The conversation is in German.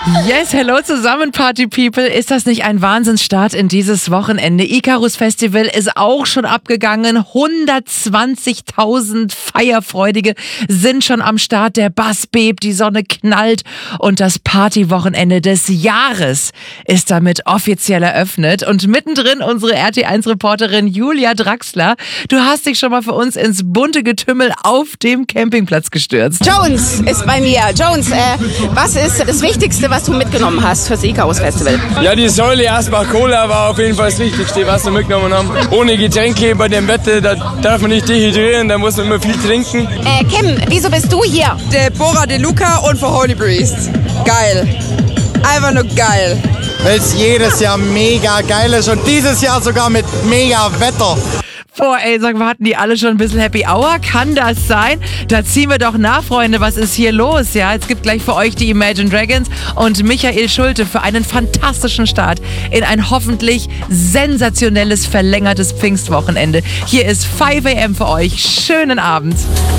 Yes, hello zusammen, Party People. Ist das nicht ein Wahnsinnsstart in dieses Wochenende? Icarus Festival ist auch schon abgegangen. 120.000 Feierfreudige sind schon am Start. Der Bass bebt, die Sonne knallt und das Partywochenende des Jahres ist damit offiziell eröffnet. Und mittendrin unsere RT1-Reporterin Julia Draxler. Du hast dich schon mal für uns ins bunte Getümmel auf dem Campingplatz gestürzt. Jones ist bei mir. Jones, was ist das Wichtigste, was du mitgenommen hast fürs Icarus Festival? Ja, die Säule erstmal Cola war auf jeden Fall das Wichtigste, was wir mitgenommen haben. Ohne Getränke bei dem Wetter, da darf man nicht dehydrieren, da muss man immer viel trinken. Kim, wieso bist du hier? Deborah De Luca und für Holy Priest. Geil. Einfach nur geil. Weil es jedes Jahr mega geil ist und dieses Jahr sogar mit mega Wetter. Boah, ey, sag mal, hatten die alle schon ein bisschen Happy Hour? Kann das sein? Da ziehen wir doch nach, Freunde. Was ist hier los? Ja, es gibt gleich für euch die Imagine Dragons und Michael Schulte für einen fantastischen Start in ein hoffentlich sensationelles, verlängertes Pfingstwochenende. Hier ist 5 AM für euch. Schönen Abend.